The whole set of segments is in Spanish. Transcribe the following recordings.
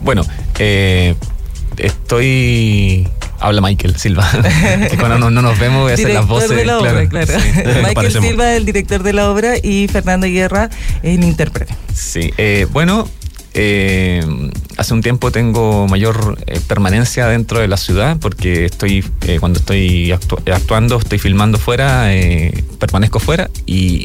Bueno, habla Michael Silva, que cuando no nos vemos hacen las voces de la obra, claro. Sí. Michael Silva, el director de la obra, y Fernando Guerra, el intérprete. Sí, hace un tiempo tengo mayor permanencia dentro de la ciudad porque cuando estoy actuando, estoy filmando fuera, permanezco fuera, y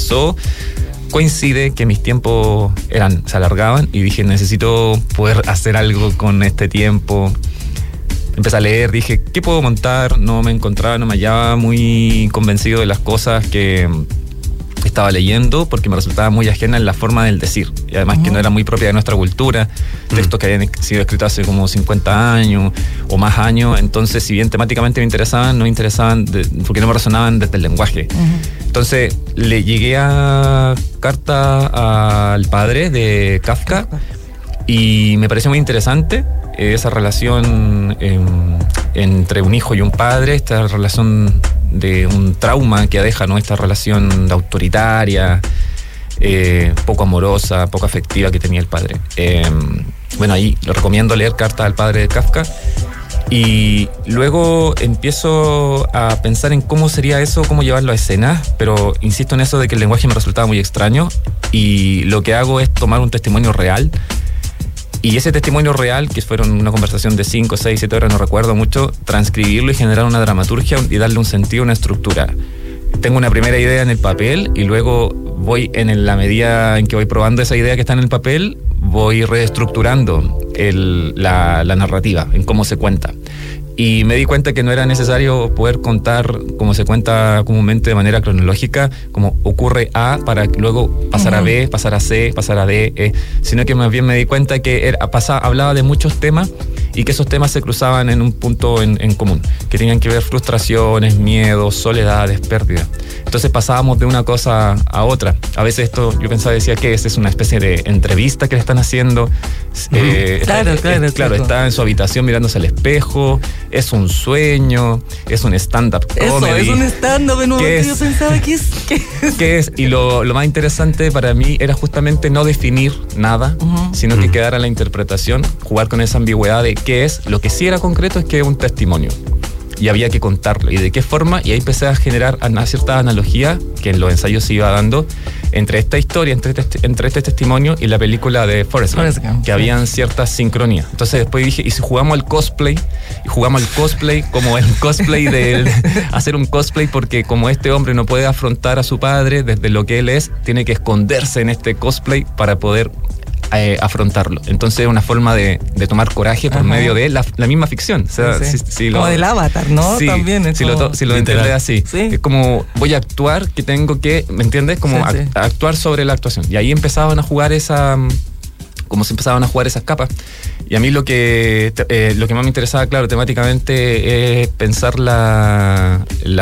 coincide que mis tiempos se alargaban y dije, necesito poder hacer algo con este tiempo. Empecé a leer, dije, ¿qué puedo montar? No me hallaba muy convencido de las cosas que estaba leyendo porque me resultaba muy ajena en la forma del decir, y además que no era muy propia de nuestra cultura, textos que habían sido escritos hace como 50 años o más años. Entonces, si bien temáticamente me interesaban, no me interesaban porque no me resonaban desde el lenguaje. Entonces le llegué a carta al padre de Kafka y me pareció muy interesante esa relación entre un hijo y un padre, esta relación de un trauma que deja, ¿no? Esta relación autoritaria, poco amorosa, poco afectiva que tenía el padre. Bueno, ahí lo recomiendo leer Carta al padre de Kafka. Y luego empiezo a pensar en cómo sería eso, cómo llevarlo a escena, pero insisto en eso de que el lenguaje me resultaba muy extraño, y lo que hago es tomar un testimonio real. Y ese testimonio real, que fueron una conversación de 5, 6, 7 horas, no recuerdo mucho, transcribirlo y generar una dramaturgia y darle un sentido, una estructura. Tengo una primera idea en el papel y luego voy, en la medida en que voy probando esa idea que está en el papel, voy reestructurando la narrativa, en cómo se cuenta. Y me di cuenta que no era necesario poder contar como se cuenta comúnmente de manera cronológica, como ocurre A para luego pasar a B, pasar a C, pasar a D, sino que más bien me di cuenta que hablaba de muchos temas y que esos temas se cruzaban en un punto en común, que tenían que ver frustraciones, miedos, soledades, pérdidas. Entonces pasábamos de una cosa a otra. A veces yo pensaba, decía que es una especie de entrevista que le están haciendo. Claro, está en su habitación mirándose al espejo. Es un sueño, es un stand-up comedy. Eso, es un stand-up en un momento yo pensaba, ¿qué es? Y lo más interesante para mí era justamente no definir nada, sino que quedara la interpretación, jugar con esa ambigüedad de qué es. Lo que sí era concreto es que es un testimonio y había que contarlo, y de qué forma, y ahí empecé a generar una cierta analogía que en los ensayos se iba dando entre esta historia, entre este testimonio y la película de Forrest Gump, que habían ciertas sincronías. Entonces después dije, ¿y si jugamos al cosplay? Y jugamos al cosplay como el cosplay hacer un cosplay, porque como este hombre no puede afrontar a su padre desde lo que él es, tiene que esconderse en este cosplay para poder afrontarlo. Entonces es una forma de tomar coraje por medio de la misma ficción. O sea, como del Avatar, ¿no? Sí, También si lo entiendes así. Sí. Es como voy a actuar, que tengo que, ¿me entiendes? Como actuar sobre la actuación. Y ahí empezaban a jugar como se empezaban a jugar esas capas. Y a mí lo que más me interesaba, claro, temáticamente, es pensar la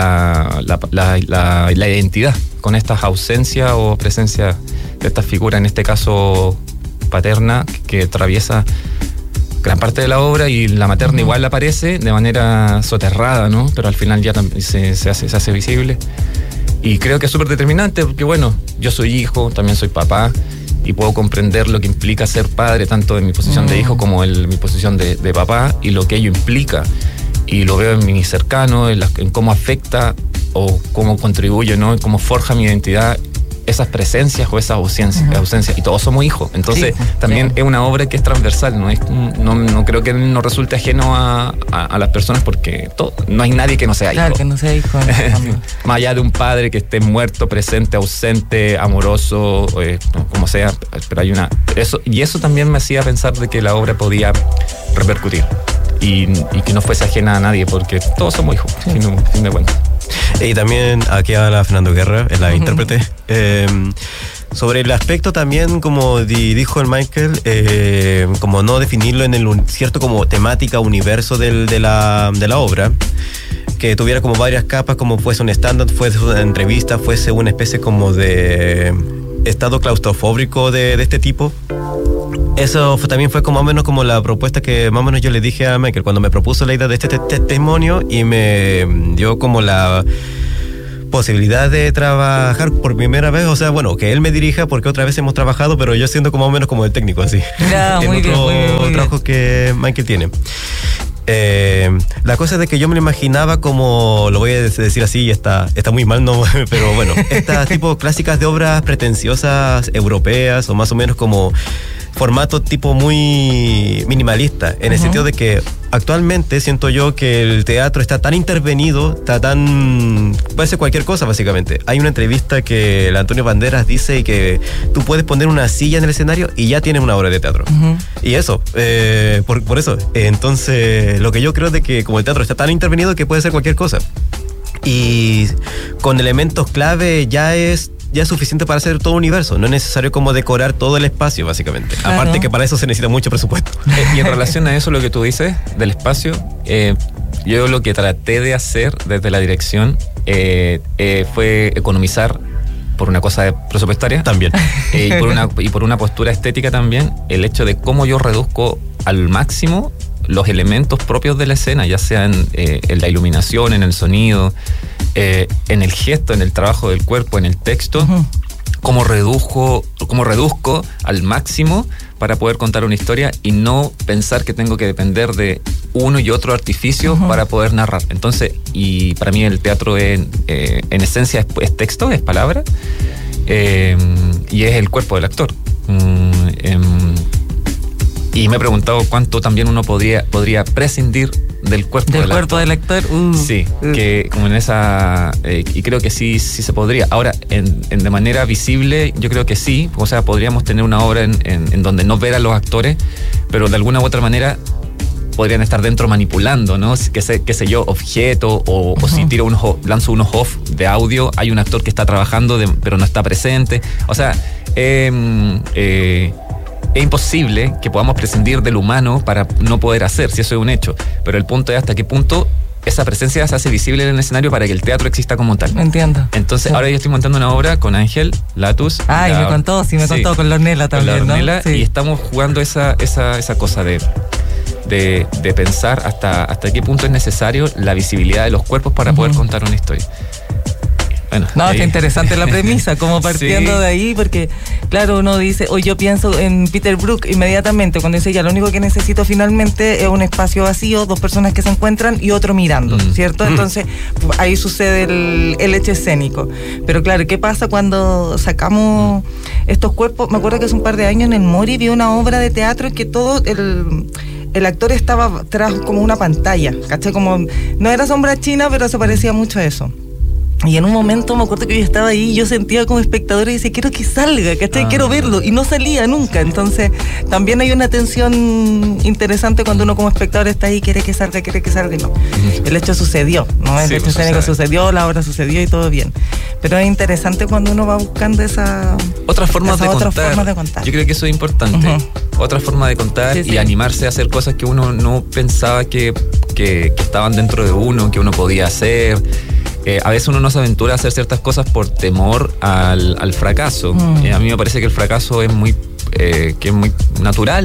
identidad con estas ausencias o presencias de estas figuras, en este caso paterna, que atraviesa gran parte de la obra, y la materna igual aparece de manera soterrada, ¿no? Pero al final ya se hace visible. Y creo que es súper determinante porque, bueno, yo soy hijo, también soy papá, y puedo comprender lo que implica ser padre, tanto en mi posición de hijo como en mi posición de papá, y lo que ello implica. Y lo veo en mi cercano, en cómo afecta o cómo contribuye, ¿no? En cómo forja mi identidad esas presencias o esas ausencias, y todos somos hijos. Entonces también es una obra que es transversal, no creo que no resulte ajeno a las personas, porque no hay nadie que no sea hijo. Claro, que no sea hijo. Más allá de un padre que esté muerto, presente, ausente, amoroso, como sea, pero hay eso también me hacía pensar de que la obra podía repercutir y que no fuese ajena a nadie, porque todos somos hijos, sin de cuenta. Y también aquí habla Fernando Guerra, la intérprete, sobre el aspecto también, como dijo el Michael, como no definirlo en el cierto como temática, universo de la obra, que tuviera como varias capas, como fuese un stand-up, fuese una entrevista, fuese una especie como de estado claustrofóbico de este tipo. Eso también fue como más o menos como la propuesta que más o menos yo le dije a Michael cuando me propuso la idea de este testimonio, y me dio como posibilidad de trabajar por primera vez, o sea, bueno, que él me dirija porque otra vez hemos trabajado, pero yo siendo como más o menos como el técnico, así. Ya, en muy otro bien, muy trabajo que Michael tiene. La cosa es de que yo me lo imaginaba como, lo voy a decir así, y está muy mal, ¿no? Pero bueno, estas tipo clásicas de obras pretenciosas europeas, o más o menos como formato tipo muy minimalista, en el sentido de que actualmente siento yo que el teatro está tan intervenido, puede ser cualquier cosa básicamente. Hay una entrevista que el Antonio Banderas dice que tú puedes poner una silla en el escenario y ya tienes una obra de teatro. Y eso, por eso, entonces lo que yo creo es de que como el teatro está tan intervenido que puede ser cualquier cosa. Y con elementos clave ya es suficiente para hacer todo un universo. No es necesario como decorar todo el espacio, básicamente. Claro. Aparte que para eso se necesita mucho presupuesto. Y en relación a eso, lo que tú dices del espacio, yo lo que traté de hacer desde la dirección fue economizar por una cosa presupuestaria. También. Y por una postura estética también, el hecho de cómo yo reduzco al máximo los elementos propios de la escena, ya sean en la iluminación, en el sonido, en el gesto, en el trabajo del cuerpo, en el texto, cómo reduzco al máximo para poder contar una historia y no pensar que tengo que depender de uno y otro artificio para poder narrar. Entonces, y para mí el teatro en esencia es texto, es palabra, y es el cuerpo del actor. Y me he preguntado cuánto también uno podría prescindir del cuerpo del actor. Sí, que como en esa... y creo que sí se podría. Ahora, de manera visible, yo creo que sí. O sea, podríamos tener una obra en donde no ver a los actores, pero de alguna u otra manera podrían estar dentro manipulando, ¿no? Qué sé yo, objeto, o si lanzo unos off de audio, hay un actor que está trabajando, pero no está presente. O sea, es imposible que podamos prescindir del humano para no poder hacer, si eso es un hecho. Pero el punto es hasta qué punto esa presencia se hace visible en el escenario para que el teatro exista como tal. Entiendo. Entonces, ahora yo estoy montando una obra con Ángel Latus. Y me contó con Lornella también, con Lornella, ¿no? Sí. Y estamos jugando esa cosa de pensar hasta qué punto es necesario la visibilidad de los cuerpos para poder contar una historia. Bueno, qué interesante la premisa, como partiendo de ahí, porque claro, uno dice, yo pienso en Peter Brook inmediatamente, cuando dice, ya lo único que necesito finalmente es un espacio vacío, dos personas que se encuentran y otro mirando, ¿cierto? Entonces, ahí sucede el hecho escénico. Pero claro, ¿qué pasa cuando sacamos estos cuerpos? Me acuerdo que hace un par de años en el Mori vi una obra de teatro en que todo el actor estaba tras como una pantalla, ¿cachai? Como, no era sombra china, pero se parecía mucho a eso. Y en un momento me acuerdo que yo estaba ahí y yo sentía como espectador y decía, quiero que salga, ¿cachai? Quiero verlo. Y no salía nunca. Entonces, también hay una tensión interesante cuando uno como espectador está ahí, quiere que salga y no. El hecho sucedió, ¿no? El hecho escénico sucedió, la obra sucedió y todo bien. Pero es interesante cuando uno va buscando otras formas de contar. Yo creo que eso es importante. Otra forma de contar y animarse a hacer cosas que uno no pensaba que estaban dentro de uno, que uno podía hacer. A veces uno no se aventura a hacer ciertas cosas por temor al fracaso. A mí me parece que el fracaso es muy natural.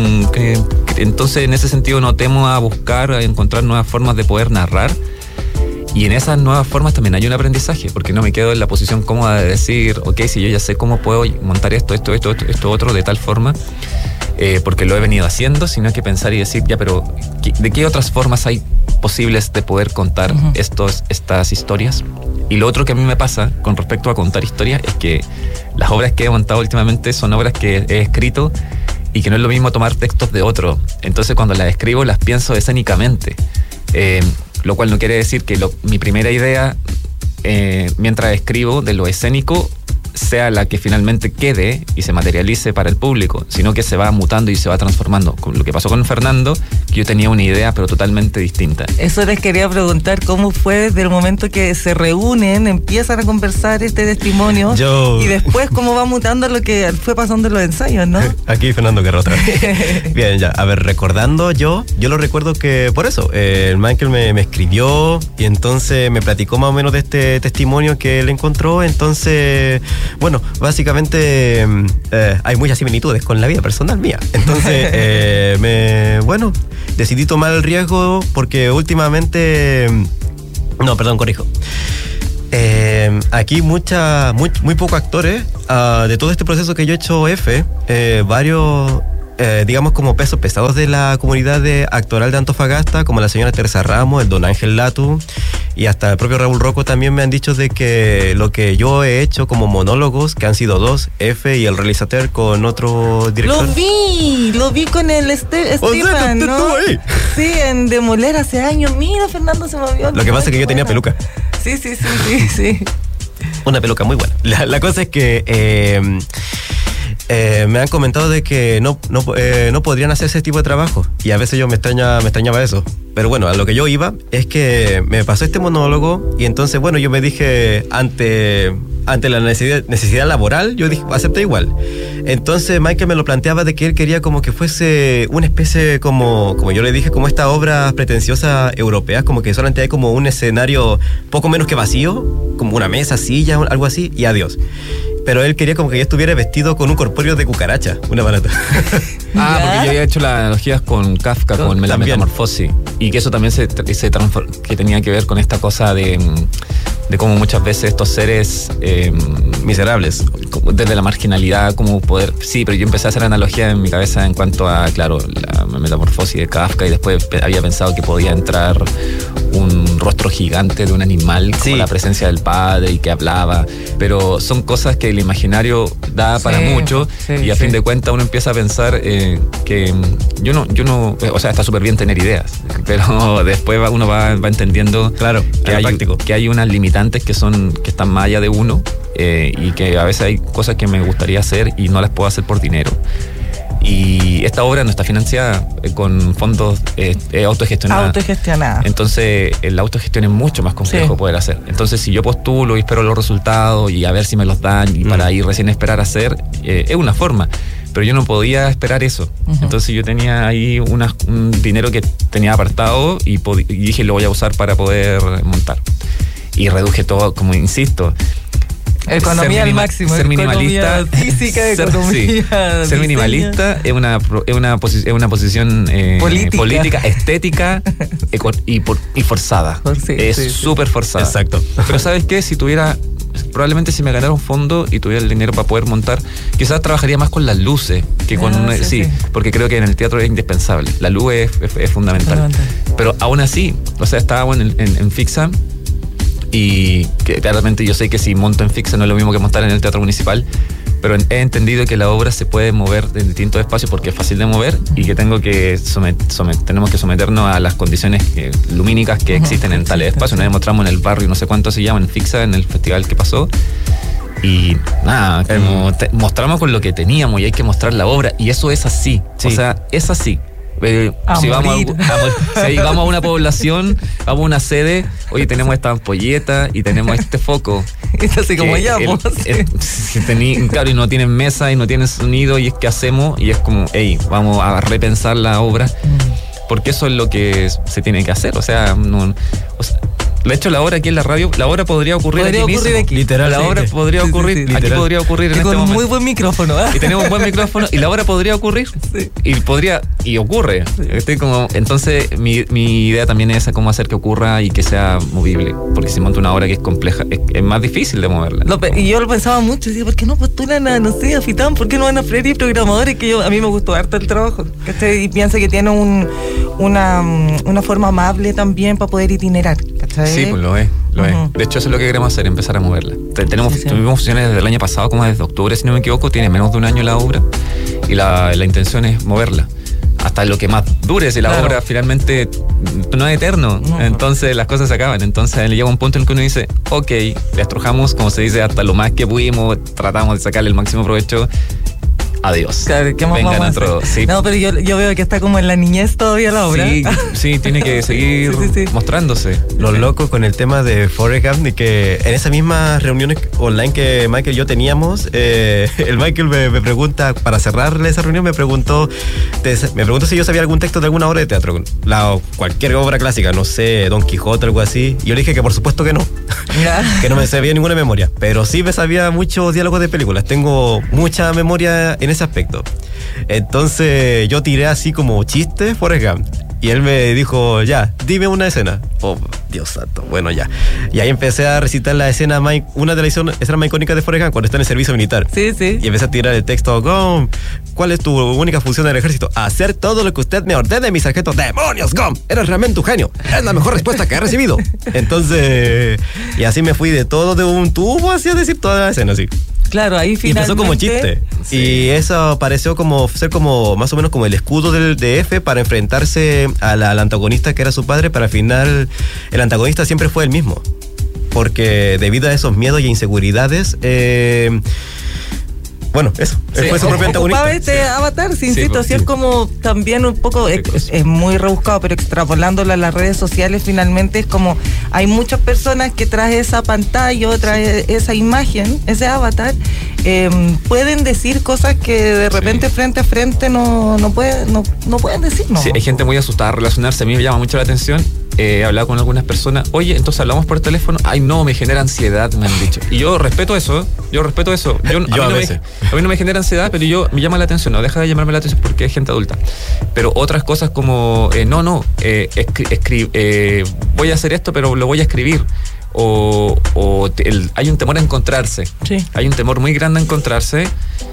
Entonces, en ese sentido, no temo a buscar, a encontrar nuevas formas de poder narrar. Y en esas nuevas formas también hay un aprendizaje, porque no me quedo en la posición cómoda de decir, ok, si yo ya sé cómo puedo montar esto otro de tal forma, porque lo he venido haciendo, sino hay que pensar y decir, ya, pero ¿de qué otras formas hay posibles de poder contar estas historias? Y lo otro que a mí me pasa con respecto a contar historias es que las obras que he montado últimamente son obras que he escrito y que no es lo mismo tomar textos de otro. Entonces, cuando las escribo, las pienso escénicamente. Lo cual no quiere decir que mi primera idea, mientras escribo, de lo escénico, sea la que finalmente quede y se materialice para el público, sino que se va mutando y se va transformando. Con lo que pasó con Fernando, que yo tenía una idea pero totalmente distinta. Eso les quería preguntar, ¿cómo fue desde el momento que se reúnen, empiezan a conversar este testimonio y después cómo va mutando lo que fue pasando en los ensayos, ¿no? Aquí Fernando Guerra otra vez. Bien, ya, a ver, recordando yo lo recuerdo que por eso, el Michael me escribió y entonces me platicó más o menos de este testimonio que él encontró. Entonces, bueno, básicamente hay muchas similitudes con la vida personal mía. Entonces, decidí tomar el riesgo porque últimamente... No, perdón, corrijo. Aquí muy pocos actores. De todo este proceso que yo he hecho varios, digamos, como pesos pesados de la comunidad actoral de Antofagasta, como la señora Teresa Ramos, el don Ángel Latu, y hasta el propio Raúl Rocco también me han dicho de que lo que yo he hecho como monólogos, que han sido 2, y el realizador con otro director. Lo vi con el Estefan, ¿no? Ahí. Sí, en Demoler hace años. Mira, Fernando, se me olvidó. Lo que pasa es que yo tenía peluca. Sí. Una peluca muy buena. La cosa es que me han comentado de que no podrían hacer ese tipo de trabajo, y a veces yo me extrañaba eso. Pero bueno, a lo que yo iba es que me pasó este monólogo, y entonces, bueno, yo me dije, ante la necesidad laboral, yo dije, acepté igual. Entonces Michael me lo planteaba de que él quería como que fuese una especie, como yo le dije, como esta obra pretenciosa europea, como que solamente hay como un escenario poco menos que vacío, como una mesa, silla, algo así, y adiós. Pero él quería como que yo estuviera vestido con un corpóreo de cucaracha, una barata. Porque yo había hecho las analogías con Kafka, con la metamorfosis. Y que eso también que tenía que ver con esta cosa de cómo muchas veces estos seres miserables, desde la marginalidad, como poder... Sí, pero yo empecé a hacer analogía en mi cabeza en cuanto a, claro, la metamorfosis de Kafka, y después había pensado que podía entrar un rostro gigante de un animal, con la presencia del padre y que hablaba. Pero son cosas que el imaginario da para mucho, y a fin de cuentas uno empieza a pensar que yo no, o sea, está súper bien tener ideas, pero después uno va entendiendo, claro, que hay unas limitantes que están más allá de uno, y que a veces hay cosas que me gustaría hacer y no las puedo hacer por dinero. Y esta obra no está financiada con fondos autogestionada. Entonces, la autogestión es mucho más complejo poder hacer. Entonces, si yo postulo y espero los resultados y a ver si me los dan, y para ir recién esperar a hacer, es una forma. Pero yo no podía esperar eso. Entonces, yo tenía ahí un dinero que tenía apartado y dije, lo voy a usar para poder montar. Y reduje todo, como insisto. Economía al máximo. Ser minimalista. Física, economía. Ser minimalista es una posición política, estética y forzada. Es súper forzada. Exacto. Pero ¿sabes qué? Probablemente si me ganara un fondo y tuviera el dinero para poder montar, quizás trabajaría más con las luces que con porque creo que en el teatro es indispensable. La luz es fundamental. Pero aún así, o sea, estábamos en Fixa. Y que claramente yo sé que si monto en Fixa no es lo mismo que montar en el Teatro Municipal, pero he entendido que la obra se puede mover en distintos espacios porque es fácil de mover, y que tenemos que someternos a las condiciones lumínicas que existen en tales espacios. Nos demostramos en el barrio, no sé cuánto se llama, en Fixa, en el festival que pasó. Y nada, mostramos con lo que teníamos, y hay que mostrar la obra, y eso es así. O sea, es así. Si vamos a una población, vamos a una sede, oye, tenemos esta ampolleta y tenemos este foco. Es así como allá, claro, y no tienen mesa y no tienen sonido, y es que hacemos, y es como, vamos a repensar la obra, porque eso es lo que se tiene que hacer. O sea, de hecho, la obra aquí en la radio, la obra podría ocurrir aquí mismo. Literal. La obra podría ocurrir, aquí podría ocurrir en este momento. Con un muy buen micrófono, Y tenemos un buen micrófono, y la obra podría ocurrir. Y ocurre. Entonces, mi idea también es cómo hacer que ocurra y que sea movible. Porque si monta una obra que es compleja, es más difícil de moverla. Y yo lo pensaba mucho, decía, ¿por qué no postulan a, a FITAM? ¿Por qué no van a freír programadores? Que a mí me gustó harto el trabajo. Y piensa que tiene una forma amable también para poder itinerar. ¿Cachai? Sí, pues lo es. De hecho, eso es lo que queremos hacer, empezar a moverla. Tuvimos funciones desde el año pasado, como desde octubre, si no me equivoco. Tiene menos de un año la obra, y la intención es moverla hasta lo que más dure, si la obra finalmente no es eterno. Entonces las cosas se acaban. Entonces llega un punto en que uno dice, ok, le estrujamos, como se dice, hasta lo más que pudimos, tratamos de sacarle el máximo provecho. Adiós. Claro, ¿qué más vengan vamos a hacer? Sí. No, pero yo veo que está como en la niñez todavía la obra. Sí, tiene que seguir mostrándose. Lo loco con el tema de Forrest Gump, y que en esas mismas reuniones online que Michael y yo teníamos, el Michael me pregunta, para cerrarle esa reunión, me preguntó si yo sabía algún texto de alguna obra de teatro, cualquier obra clásica, no sé, Don Quijote, algo así. Y yo le dije que por supuesto que no, que no me sabía ninguna memoria, pero sí me sabía muchos diálogos de películas. Tengo mucha memoria en ese aspecto. Entonces yo tiré así como chiste Forrest Gump, Y él me dijo, ya, dime una escena. Oh, Dios santo, bueno, ya. Y ahí empecé a recitar la escena, una de las escenas más icónicas de Forrest Gump, cuando está en el servicio militar. Sí, sí. Y empecé a tirar el texto, Gump, ¿cuál es tu única función en el ejército? Hacer todo lo que usted me ordene, mi sargento. ¡Demonios, Gump! Eres realmente un genio. Es la mejor respuesta que he recibido. Entonces, y así me fui de todo de un tubo hacia decir toda la escena, así. Claro, ahí finalmente... Y empezó como chiste. Sí. Y eso pareció como ser como más o menos como el escudo del DF para enfrentarse al antagonista que era su padre, para al final el antagonista siempre fue el mismo. Porque debido a esos miedos y inseguridades, bueno, eso, sí, fue su propio antagonista. Ocupaba este avatar, sí, insisto, sí, es como también un poco, es muy rebuscado, pero extrapolándolo a las redes sociales, finalmente es como, hay muchas personas que tras esa pantalla, tras esa imagen, ese avatar, pueden decir cosas que de repente frente a frente no pueden decir, ¿no? Sí, hay gente muy asustada a relacionarse, a mí me llama mucho la atención. He hablado con algunas personas, oye, entonces hablamos por teléfono, ay no, me genera ansiedad, me han dicho. Y yo respeto eso. A mí no me genera ansiedad, pero me llama la atención, no deja de llamarme la atención porque es gente adulta. Pero otras cosas como, voy a hacer esto, pero lo voy a escribir. Hay un temor a encontrarse. Sí. Hay un temor muy grande a encontrarse.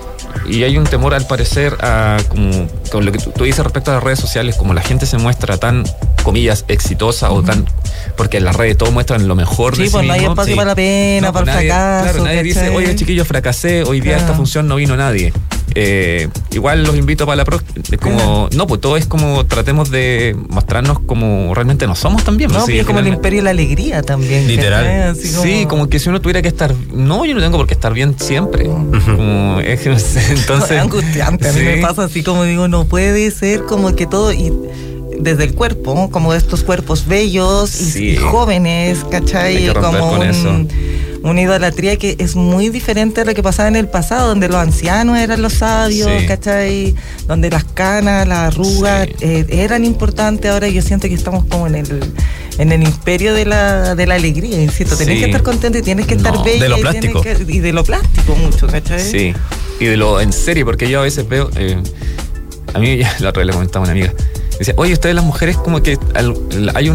Y hay un temor, al parecer, como con lo que tú dices respecto a las redes sociales, como la gente se muestra tan, comillas, exitosa, o tan, porque en las redes todos muestran lo mejor de sí pues mismo. No hay espacio para la pena, para el fracaso. Claro, nadie dice, oye, chiquillo, fracasé, hoy día esta función no vino nadie. Igual los invito para la próxima. Como, no, pues todo es como tratemos de mostrarnos como realmente no somos también. No, sí, es como el imperio de la alegría también. Literal. Sí, como que si uno tuviera que estar... No, yo no tengo por qué estar bien siempre. Como, es que no sé, entonces... Es angustiante, a mí me pasa así como digo, no puede ser como que todo... y desde el cuerpo, como estos cuerpos bellos y jóvenes, ¿cachai? Como una idolatría que es muy diferente a lo que pasaba en el pasado, donde los ancianos eran los sabios, ¿cachai? Donde las canas, las arrugas eran importantes. Ahora yo siento que estamos como en el imperio de la alegría, insisto, tenés que estar contento y tienes que estar bello. De lo plástico. Y de lo plástico mucho, ¿cachai? Sí, y de lo en serio, porque yo a veces veo, a mí ya la otra vez le comentaba a una amiga, dice, oye, ustedes las mujeres como que hay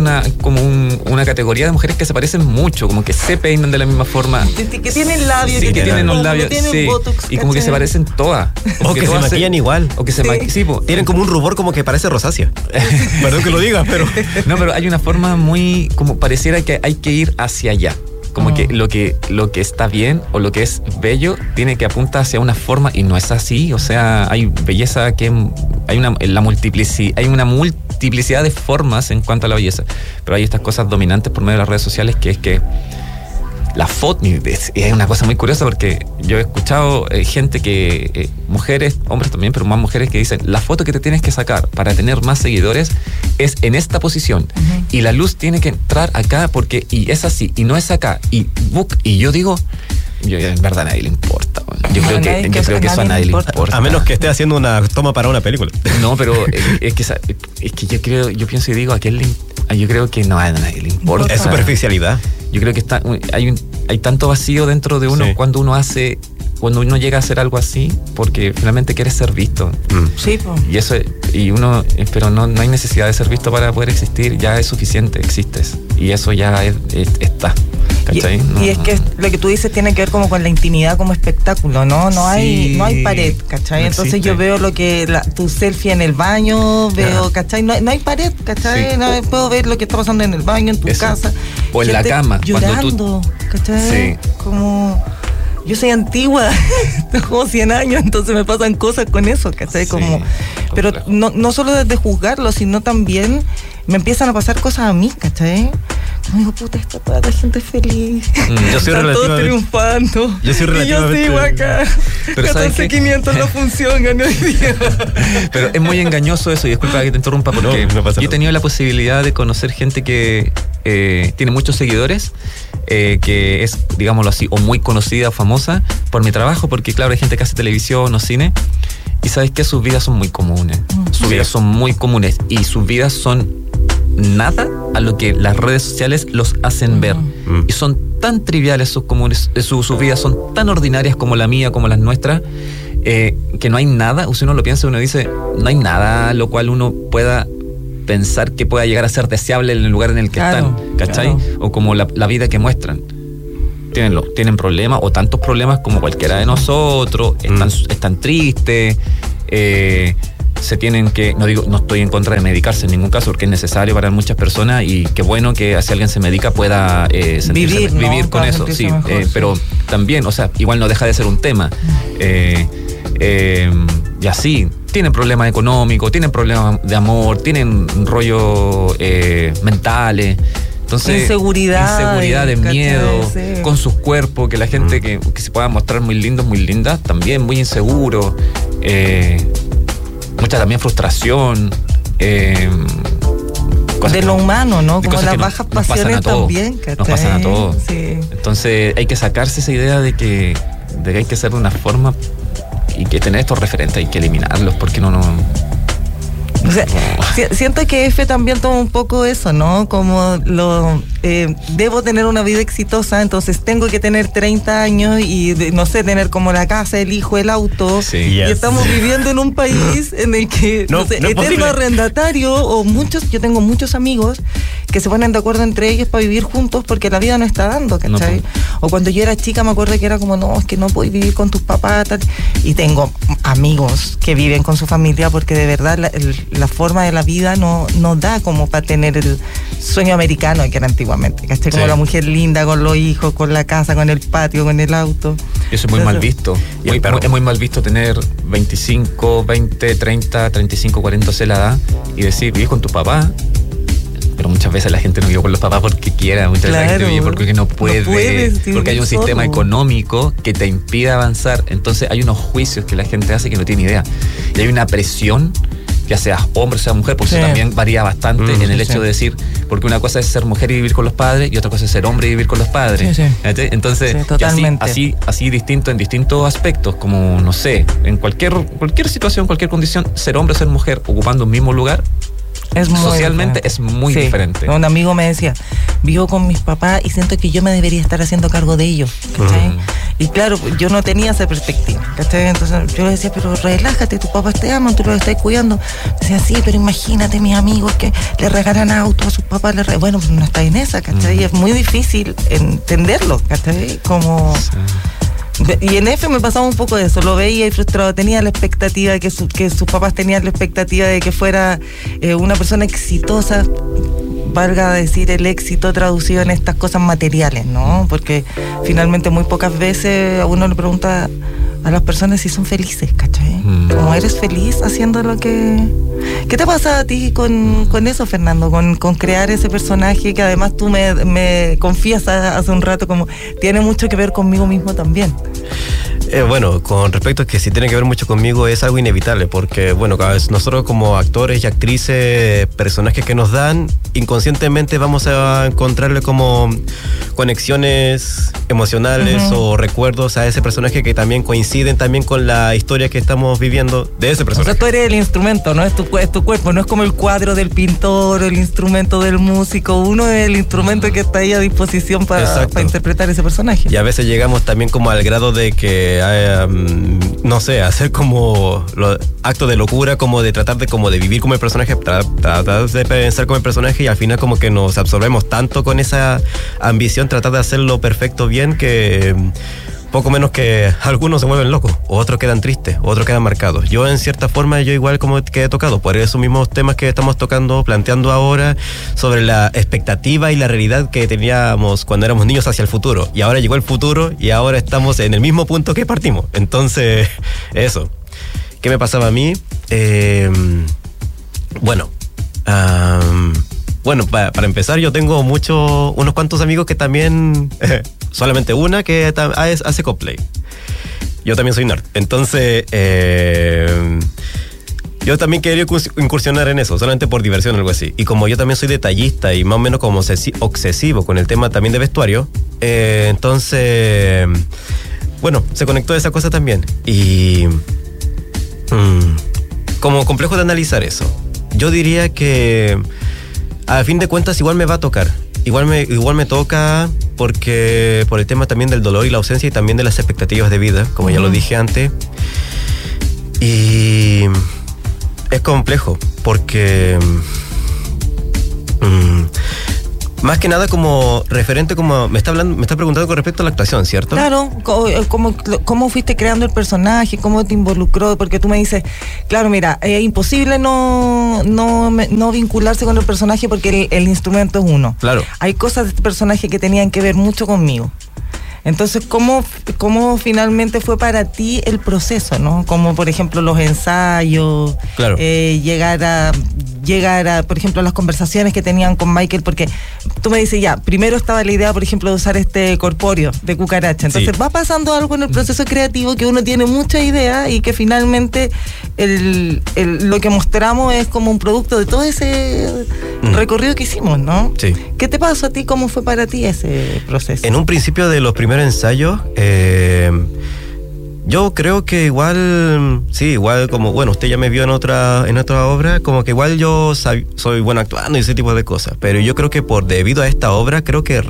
una categoría de mujeres que se parecen mucho, como que se peinan de la misma forma. Que tienen labios. Sí, que tienen un labio, tienen botox, y como que se parecen todas. O que se maquillan igual. O que se tienen como un rubor como que parece rosácea. Perdón que lo diga, pero... No, pero hay una forma muy, como pareciera que hay que ir hacia allá. Como que lo que está bien o lo que es bello tiene que apuntar hacia una forma, y no es así. O sea, hay belleza que hay una multiplicidad de formas en cuanto a la belleza, pero hay estas cosas dominantes por medio de las redes sociales, que es que la foto es una cosa muy curiosa, porque yo he escuchado gente que, mujeres, hombres también, pero más mujeres, que dicen, la foto que te tienes que sacar para tener más seguidores es en esta posición, y la luz tiene que entrar acá porque, y es así, y no es acá, y yo digo, en verdad a nadie le importa. Yo creo que eso a nadie le importa. A menos que esté haciendo una toma para una película. No, pero es que yo pienso y digo, yo creo que no, a nadie le importa. Es superficialidad. Yo creo que hay tanto vacío dentro de uno cuando uno llega a hacer algo así, porque finalmente quiere ser visto. Sí, pues. Y eso, pero no hay necesidad de ser visto para poder existir, ya es suficiente, existes. Y eso ya está. ¿Cachai? Y es que lo que tú dices tiene que ver como con la intimidad como espectáculo, ¿no? No hay pared, ¿cachai? Entonces yo veo tu selfie en el baño, veo, ¿cachai? No hay pared, ¿cachai? No puedo ver lo que está pasando en el baño, en tu casa. O en la cama. Llorando, ¿cachai? Como... Yo soy antigua, tengo como 100 años, entonces me pasan cosas con eso, ¿cachai? Como, pero no solo desde juzgarlo, sino también me empiezan a pasar cosas a mí, ¿cachai? Como digo, puta, está toda la gente feliz. Yo soy están todos triunfando. Yo soy relativamente... Y yo sigo acá. Pero 14.500 no funcionan hoy día. Pero es muy engañoso eso, y disculpa que te interrumpa, porque yo he tenido la posibilidad de conocer gente que tiene muchos seguidores, que es, digámoslo así, o muy conocida o famosa por mi trabajo, porque claro, hay gente que hace televisión o cine, y sabes que sus vidas son muy comunes. Sus vidas son muy comunes, y sus vidas son nada a lo que las redes sociales los hacen ver. Y son tan triviales sus comunes, sus vidas son tan ordinarias como la mía, como las nuestras, que no hay nada, si uno lo piensa, uno dice, no hay nada a lo cual uno pueda pensar que pueda llegar a ser deseable en el lugar en el que están, ¿cachai? O como la vida que muestran. Tienen problemas o tantos problemas como cualquiera de nosotros, están tristes, se tienen que, no estoy en contra de medicarse en ningún caso, porque es necesario para muchas personas y qué bueno que si alguien se medica pueda vivir con eso, sí, pero también, o sea, igual no deja de ser un tema. Y así, tienen problemas económicos, tienen problemas de amor, tienen rollos mentales. Entonces, inseguridades, miedo, sí, con sus cuerpos, que la gente que se pueda mostrar muy lindos, muy lindas, también muy inseguro, mucha también frustración, de lo humano, ¿no? Como las bajas pasiones también, ¿cachai? Nos pasan a todos. Sí. Entonces hay que sacarse esa idea de que hay que ser de una forma y que tener estos referentes hay que eliminarlos porque no. O sea, siento que F también toma un poco eso, ¿no? Como debo tener una vida exitosa, entonces tengo que tener 30 años y, no sé, tener como la casa, el hijo, el auto. Sí. Y estamos viviendo en un país en el que, eterno arrendatario o yo tengo muchos amigos que se ponen de acuerdo entre ellos para vivir juntos porque la vida no está dando, ¿cachai? No. O cuando yo era chica me acuerdo que era como, no, es que no puedes vivir con tus papás, tal. Y tengo amigos que viven con su familia porque de verdad la forma de la vida no da como para tener el sueño americano que era antiguamente, ¿cachai? Como la mujer linda con los hijos, con la casa, con el patio, con el auto. Eso es muy mal visto. Es muy mal visto tener 25, 20, 30, 35, 40, sé la edad y decir, vivís con tu papá. Pero muchas veces la gente no vive con los papás porque quiera, muchas veces la gente vive porque no puede, porque hay un sistema económico que te impide avanzar. Entonces hay unos juicios que la gente hace que no tiene idea. Y hay una presión, ya seas hombre o sea mujer, porque eso también varía bastante en el hecho de decir, porque una cosa es ser mujer y vivir con los padres y otra cosa es ser hombre y vivir con los padres. Entonces, así distinto en distintos aspectos, como no sé, en cualquier situación, cualquier condición, ser hombre o ser mujer ocupando un mismo lugar, socialmente es muy diferente. Un amigo me decía, vivo con mis papás y siento que yo me debería estar haciendo cargo de ellos, ¿cachai? Y claro, yo no tenía esa perspectiva, ¿cachai? Entonces yo le decía, pero relájate, tus papás te aman, tú los estás cuidando. Me decía, sí, pero imagínate mis amigos que le regalan autos a sus papás, bueno, pues no está en esa, ¿cachai? Y es muy difícil entenderlo, ¿cachai? Como... Sí. Y en F me pasaba un poco de eso, lo veía y frustrado, tenía la expectativa que sus papás tenían la expectativa de que fuera una persona exitosa, valga decir el éxito traducido en estas cosas materiales, ¿no? Porque finalmente muy pocas veces a uno le pregunta a las personas si son felices, ¿cachai? ¿Cómo eres feliz haciendo lo que...? ¿Qué te pasa a ti con eso, Fernando? Con crear ese personaje que además tú me confías hace un rato como tiene mucho que ver conmigo mismo también. Bueno, con respecto a que si tiene que ver mucho conmigo es algo inevitable porque, bueno, cada vez nosotros como actores y actrices, personajes que nos dan, inconscientemente vamos a encontrarle como conexiones emocionales o recuerdos a ese personaje que también coinciden también con la historia que estamos viviendo de ese personaje. O sea, tú eres el instrumento, ¿no? Es tu cuerpo, no es como el cuadro del pintor o el instrumento del músico, uno es el instrumento que está ahí a disposición para interpretar ese personaje. Y a veces llegamos también como al grado de que no sé, hacer como actos de locura, como de tratar de vivir como el personaje, tratar de pensar como el personaje y al final como que nos absorbemos tanto con esa ambición, tratar de hacerlo perfecto bien que poco menos que algunos se vuelven locos, otros quedan tristes, otros quedan marcados. Yo en cierta forma, igual como quedé tocado por esos mismos temas que estamos planteando ahora, sobre la expectativa y la realidad que teníamos cuando éramos niños hacia el futuro. Y ahora llegó el futuro y ahora estamos en el mismo punto que partimos. Entonces, eso. ¿Qué me pasaba a mí? Bueno, para empezar, yo tengo unos cuantos amigos que también, solamente una que hace cosplay. Yo también soy nerd. Entonces, yo también quería incursionar en eso, solamente por diversión o algo así. Y como yo también soy detallista y más o menos como obsesivo con el tema también de vestuario, entonces, bueno, se conectó esa cosa también. Y como complejo de analizar eso, yo diría que a fin de cuentas igual me va a tocar. Igual me toca porque por el tema también del dolor y la ausencia y también de las expectativas de vida, como ya lo dije antes. Y es complejo porque Más que nada como referente, como me está preguntando con respecto a la actuación, ¿cierto? Claro, cómo fuiste creando el personaje, cómo te involucró, porque tú me dices, claro, mira, es imposible no vincularse con el personaje porque el instrumento es uno. Claro. Hay cosas de este personaje que tenían que ver mucho conmigo. Entonces, ¿cómo finalmente fue para ti el proceso, ¿no? Como, por ejemplo, los ensayos, claro. llegar a, por ejemplo, las conversaciones que tenían con Michael, porque tú me dices, ya, primero estaba la idea, por ejemplo, de usar este corpóreo de cucaracha. Entonces, va pasando algo en el proceso creativo que uno tiene mucha idea y que finalmente lo que mostramos es como un producto de todo ese recorrido que hicimos, ¿no? Sí. ¿Qué te pasó a ti? ¿Cómo fue para ti ese proceso? En un principio de los primeros ensayos, yo creo que igual como, bueno, usted ya me vio en otra obra, como que igual yo soy bueno actuando y ese tipo de cosas, pero yo creo que debido a esta obra, creo que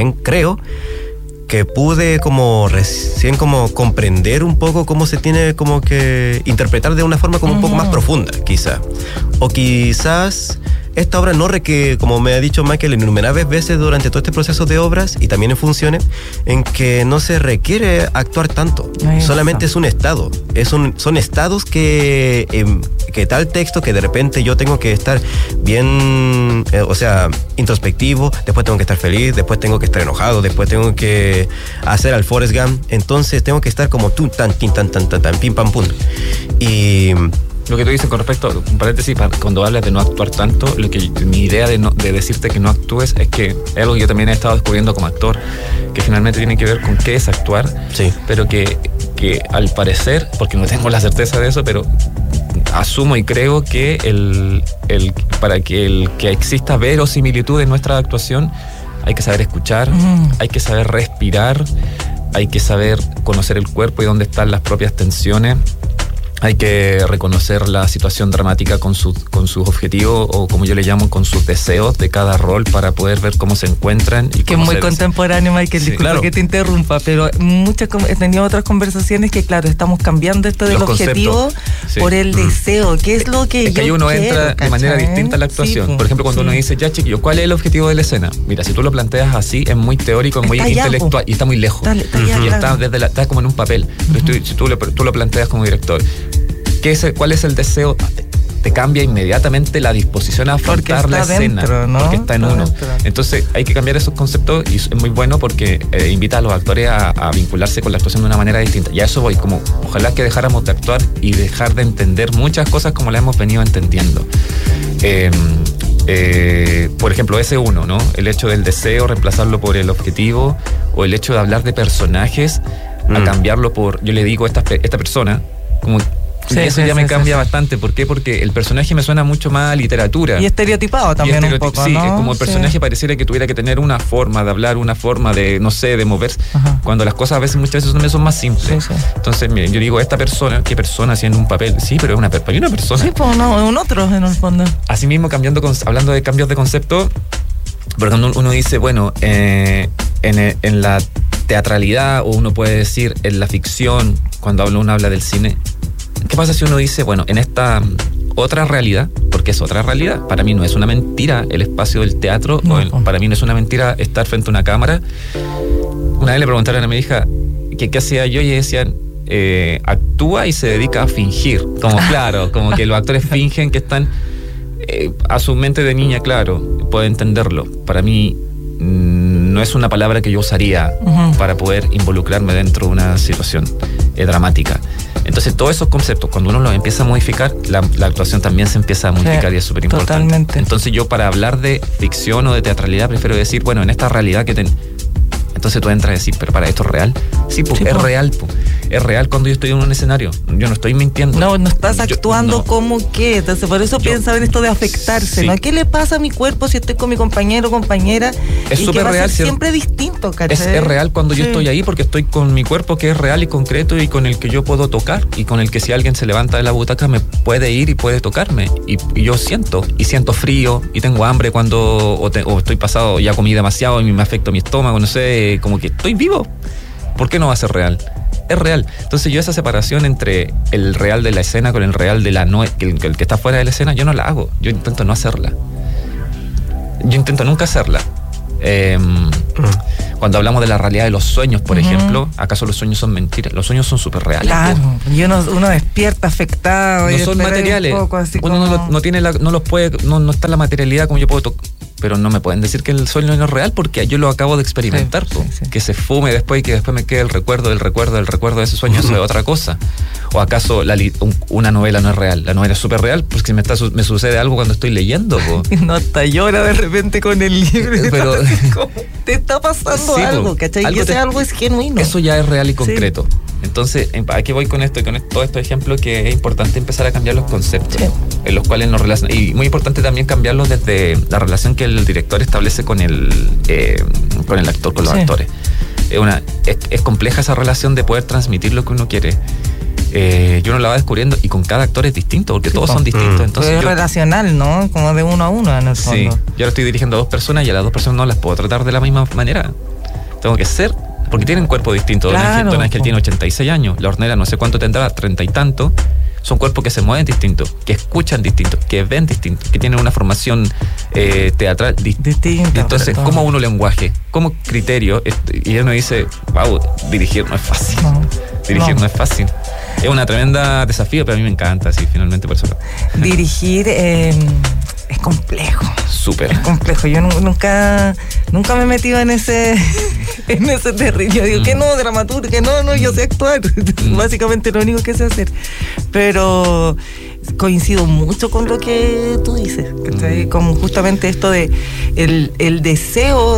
pude como recién como comprender un poco cómo se tiene como que interpretar de una forma como un poco más profunda, quizá. O quizás esta obra no requiere, como me ha dicho Michael innumerables veces durante todo este proceso de obras y también en funciones, en que no se requiere actuar tanto. Solamente es un estado. Son estados que tal texto que de repente yo tengo que estar bien, introspectivo, después tengo que estar feliz, después tengo que estar enojado, después tengo que hacer al Forrest Gump. Entonces tengo que estar como pim, pam, pum. Y lo que tú dices con respecto, un paréntesis, cuando hablas de no actuar tanto, mi idea de decirte que no actúes es que es algo que yo también he estado descubriendo como actor, que finalmente tiene que ver con qué es actuar, sí. Pero que al parecer, porque no tengo la certeza de eso, pero asumo y creo que para que exista verosimilitud en nuestra actuación, hay que saber escuchar, hay que saber respirar, hay que saber conocer el cuerpo y dónde están las propias tensiones. Hay que reconocer la situación dramática con sus objetivos, o como yo le llamo, con sus deseos de cada rol, para poder ver cómo se encuentran. Y que es muy contemporáneo, Michael, sí, disculpa, claro, que te interrumpa, pero he tenido otras conversaciones que, claro, estamos cambiando esto del objetivo, sí, por el deseo, que es lo que es que ahí uno entra de manera distinta a la actuación. Sí, por ejemplo, cuando uno dice, ya chiquillo, ¿cuál es el objetivo de la escena? Mira, si tú lo planteas así, es muy teórico, es muy intelectual, y está muy lejos. Y está como en un papel. Pero si tú lo planteas como director, ¿cuál es el deseo? Te cambia inmediatamente la disposición a afrontar la escena, ¿no? Porque está en uno. Entonces hay que cambiar esos conceptos, y es muy bueno porque invita a los actores a vincularse con la actuación de una manera distinta. Y a eso voy, como ojalá que dejáramos de actuar y dejar de entender muchas cosas como las hemos venido entendiendo. Por ejemplo, ese uno, ¿no? El hecho del deseo, reemplazarlo por el objetivo, o el hecho de hablar de personajes, a cambiarlo por, yo le digo, esta persona, como... Sí, eso ya me cambia bastante. ¿Por qué? Porque el personaje me suena mucho más a literatura. Y estereotipado también un poco, sí, ¿no? Como el personaje pareciera que tuviera que tener una forma de hablar, una forma de, no sé, de moverse. Cuando las cosas muchas veces también son más simples. Sí. Entonces, miren, yo digo, esta persona, ¿qué persona haciendo un papel? Sí, pero es una persona. Sí, pues no, es un otro en el fondo. Asimismo, hablando de cambios de concepto, porque cuando uno dice, bueno, en la teatralidad, o uno puede decir en la ficción, cuando uno habla del cine, ¿qué pasa si uno dice, bueno, en esta otra realidad, porque es otra realidad? Para mí no es una mentira el espacio del teatro, para mí no es una mentira estar frente a una cámara. Una vez le preguntaron a mi hija qué hacía yo, y decían, actúa y se dedica a fingir. Como claro, como que los actores fingen que están a su mente de niña, claro, puede entenderlo. Para mí no es una palabra que yo usaría para poder involucrarme dentro de una situación dramática. Entonces todos esos conceptos, cuando uno los empieza a modificar, la actuación también se empieza a modificar, y es súper importante. Totalmente. Entonces yo, para hablar de ficción o de teatralidad, prefiero decir, bueno, en esta realidad entonces tú entras a decir, ¿pero para esto es real? Sí, pues sí, es real, pues. Es real cuando yo estoy en un escenario. Yo no estoy mintiendo. No estás actuando como que. Entonces, por eso piensa en esto de afectarse, ¿no? ¿Qué le pasa a mi cuerpo si estoy con mi compañero o compañera? Es súper real. Siempre distinto, ¿cachai? Es real cuando yo estoy ahí, porque estoy con mi cuerpo, que es real y concreto, y con el que yo puedo tocar, y con el que si alguien se levanta de la butaca me puede ir y puede tocarme. Y yo siento frío, y tengo hambre o estoy pasado, ya comí demasiado y me afecta mi estómago, no sé, como que estoy vivo. ¿Por qué no va a ser real? Es real. Entonces yo esa separación entre el real de la escena con el real de el que está fuera de la escena, yo no la hago. Yo intento no hacerla. yo intento nunca hacerla. Cuando hablamos de la realidad de los sueños, por ejemplo, ¿acaso los sueños son mentiras? Los sueños son súper reales. Claro, y uno despierta afectado. No son materiales. Uno no tiene no los puede, no está en la materialidad como yo puedo tocar. Pero no me pueden decir que el sueño no es real porque yo lo acabo de experimentar. Sí. Que se fume después y que después me quede el recuerdo de ese sueño, eso es otra cosa. ¿O acaso una novela no es real? La novela es súper real porque me sucede algo cuando estoy leyendo. Y no hasta llora de repente con el libro. Pero te está pasando algo, ¿cachai? Y ese algo es genuino. Eso ya es real y concreto. Entonces, aquí voy con esto y con todos estos ejemplos, que es importante empezar a cambiar los conceptos en los cuales nos relacionamos. Y muy importante también cambiarlos desde la relación que el director establece con el actor, con los actores. Es compleja esa relación de poder transmitir lo que uno quiere. Yo uno la va descubriendo y con cada actor es distinto, porque todos son distintos. Entonces es relacional, ¿no? Como de uno a uno en el fondo. Sí, yo ahora estoy dirigiendo a 2 personas y a las 2 personas no las puedo tratar de la misma manera. Tengo que ser, porque tienen cuerpo distinto. Claro, Don Ángel tiene 86 años, la Ornella no sé cuánto tendrá, 30 y tanto. Son cuerpos que se mueven distinto, que escuchan distinto, que ven distinto, que tienen una formación teatral distinta. Entonces, ¿cómo uno lenguaje? ¿Cómo criterio? Y uno dice, wow, dirigir no es fácil. No es fácil. Es una tremenda desafío, pero a mí me encanta, sí, finalmente por eso. Dirigir es complejo. Súper. Es complejo. Yo nunca me he metido en ese terreno. Yo digo que no, dramaturgia, que no, yo sé actuar. Básicamente lo único que sé hacer. Pero coincido mucho con lo que tú dices, ¿cachai? Como justamente esto de el deseo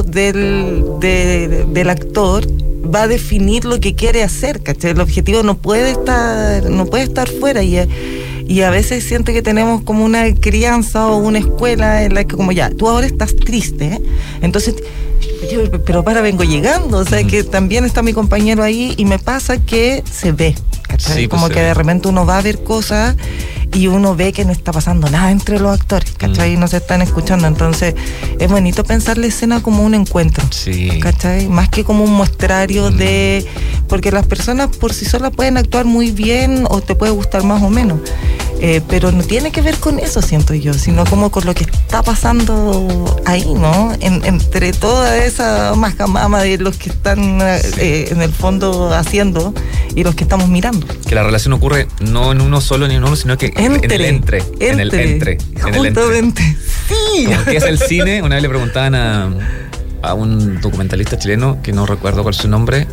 del actor va a definir lo que quiere hacer, ¿cachai? El objetivo no puede estar fuera y a veces siento que tenemos como una crianza o una escuela en la que como ya, tú ahora estás triste, entonces pero vengo llegando, o sea que también está mi compañero ahí y me pasa que se ve, ¿cachai? Sí, como que de repente uno va a ver cosas y uno ve que no está pasando nada entre los actores, ¿cachai? Y no se están escuchando, entonces es bonito pensar la escena como un encuentro, ¿cachai? Más que como un muestrario porque las personas por sí solas pueden actuar muy bien o te puede gustar más o menos, pero no tiene que ver con eso, siento yo, sino como con lo que está pasando ahí, ¿no? Entre toda esa mascamama de los que están en el fondo haciendo y los que estamos mirando. Que la relación ocurre no en uno solo ni en uno, sino que en el entre. Justamente. Sí. Como que es el cine. Una vez le preguntaban a un documentalista chileno, que no recuerdo cuál es su nombre,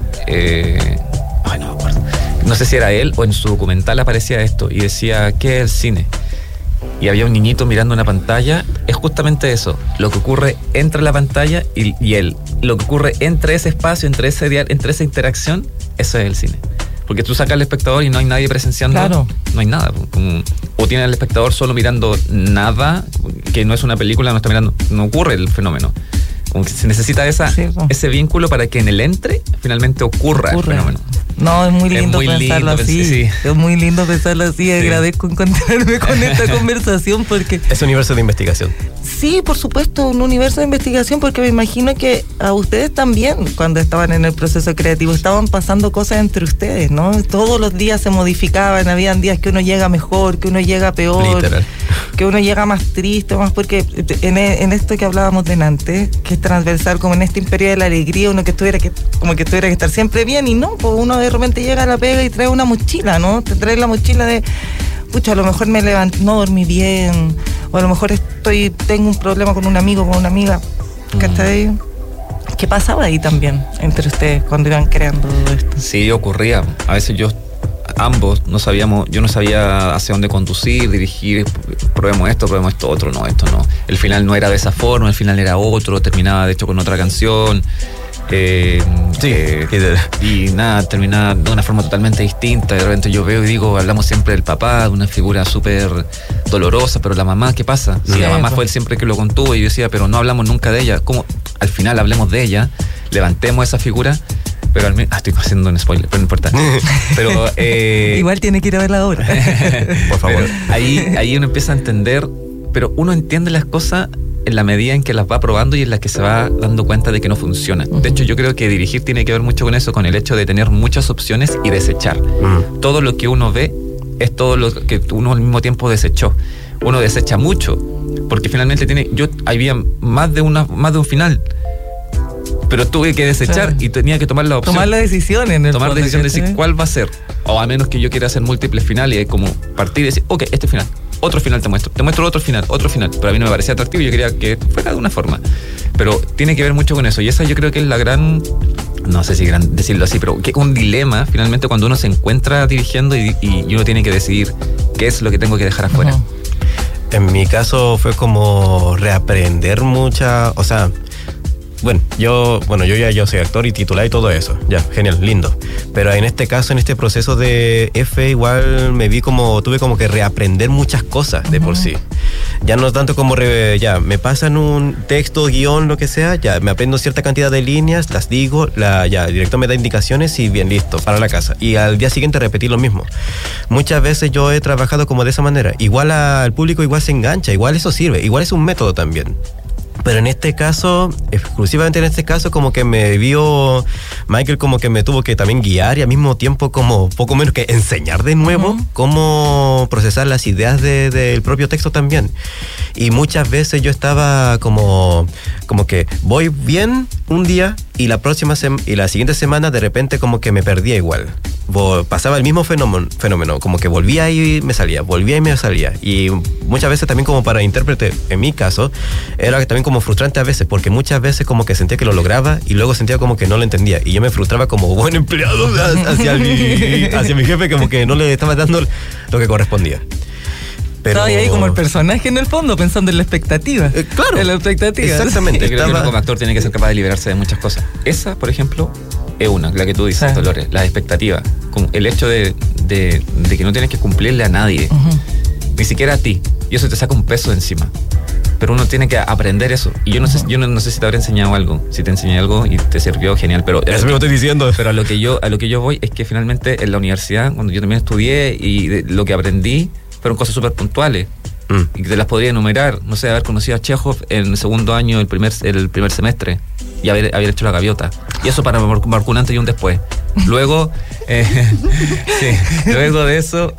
no me acuerdo. No sé si era él o en su documental aparecía esto y decía, ¿qué es el cine? Y había un niñito mirando una pantalla. Es justamente eso, lo que ocurre entre la pantalla y él. Lo que ocurre entre ese espacio, entre esa interacción, eso es el cine. Porque tú sacas al espectador y no hay nadie presenciando. Claro. No hay nada. O tiene al espectador solo mirando nada, que no es una película, no está mirando, no ocurre el fenómeno. Como que se necesita ese vínculo para que en el entre finalmente ocurra el fenómeno. No, es muy lindo pensarlo así. Sí. Es muy lindo pensarlo así. Sí. Agradezco encontrarme con esta conversación porque... Es un universo de investigación. Sí, por supuesto, un universo de investigación, porque me imagino que a ustedes también, cuando estaban en el proceso creativo, estaban pasando cosas entre ustedes, ¿no? Todos los días se modificaban, habían días que uno llega mejor, que uno llega peor, literal, que uno llega más triste, más porque en esto que hablábamos delante, que es transversal, como en este imperio de la alegría, uno que tuviera que estar siempre bien, y no, pues uno de repente llega a la pega y trae una mochila, ¿no? Te trae la mochila de, pucha, a lo mejor me levanté, no dormí bien, o a lo mejor tengo un problema con un amigo, con una amiga, ¿cachai? ¿Qué pasaba ahí también entre ustedes cuando iban creando esto? Sí, ocurría. A veces ambos yo no sabía hacia dónde conducir, dirigir, probemos esto otro, no, esto no. El final no era de esa forma, el final era otro, terminaba de hecho con otra canción. Y nada, terminaba de una forma totalmente distinta. De repente yo veo y digo, hablamos siempre del papá, de una figura súper dolorosa, pero la mamá, ¿qué pasa? Si la mamá fue el siempre que lo contuvo, y yo decía, pero no hablamos nunca de ella. ¿Cómo? Al final hablemos de ella, levantemos esa figura. Pero estoy haciendo un spoiler, pero no importa. Pero, igual tiene que ir a verla ahora. Por favor. Ahí uno empieza a entender, pero uno entiende las cosas en la medida en que las va probando y en las que se va dando cuenta de que no funcionan. De hecho, yo creo que dirigir tiene que ver mucho con eso, con el hecho de tener muchas opciones y desechar. Todo lo que uno ve es todo lo que uno al mismo tiempo desechó. Uno desecha mucho Porque finalmente había más de un final. Pero tuve que desechar y tenía que tomar la opción. Tomar la decisión en el Tomar la fondo, decisión de decir ¿cachai? cuál va a ser. O a menos que yo quiera hacer múltiples finales y como partir y decir, ok, este final. Otro final te muestro otro final. Pero a mí no me parecía atractivo y yo quería que fuera de una forma. Pero tiene que ver mucho con eso. Y esa yo creo que es la gran, no sé si gran decirlo así, pero que es un dilema finalmente cuando uno se encuentra dirigiendo y uno tiene que decidir qué es lo que tengo que dejar afuera. En mi caso fue como reaprender o sea, yo soy actor y titular y todo eso. Ya, genial, lindo. Pero en este caso, en este proceso de F, igual tuve como que reaprender muchas cosas de por sí. Ya no tanto como, me pasan un texto, guión, lo que sea, ya me aprendo cierta cantidad de líneas, las digo, el director me da indicaciones y bien, listo, para la casa. Y al día siguiente repetir lo mismo. Muchas veces yo he trabajado como de esa manera. Igual al público igual se engancha, igual eso sirve, igual es un método también. Pero en este caso, exclusivamente en este caso, como que me vio Michael, como que me tuvo que también guiar y al mismo tiempo como poco menos que enseñar de nuevo cómo procesar las ideas del propio texto también. Y muchas veces yo estaba como que voy bien un día y la siguiente semana de repente como que me perdía igual. Pasaba el mismo fenómeno, como que volvía y me salía. Y muchas veces también como para intérprete, en mi caso, era también como frustrante a veces, porque muchas veces como que sentía que lo lograba y luego sentía como que no lo entendía. Y yo me frustraba como buen empleado hacia mi jefe, como que no le estaba dando lo que correspondía. Pero... Estaba ahí como el personaje en el fondo, pensando en la expectativa. Claro. En la expectativa. Exactamente. Creo que uno como actor tiene que ser capaz de liberarse de muchas cosas. Esa, por ejemplo, es una, la que tú dices, sí. Dolores, la expectativa. Como el hecho de que no tienes que cumplirle a nadie, ni siquiera a ti. Y eso te saca un peso de encima. Pero uno tiene que aprender eso. Y yo no sé si te habré enseñado algo. Si te enseñé algo y te sirvió, genial. Pero eso me lo estoy diciendo. Pero a lo que yo voy es que finalmente en la universidad, cuando yo también estudié y lo que aprendí, fueron cosas súper puntuales y que te las podría enumerar. No sé, haber conocido a Chekhov en el segundo año, el primer semestre, y haber hecho La Gaviota. Y eso para marcó un antes y un después. Luego, luego de eso,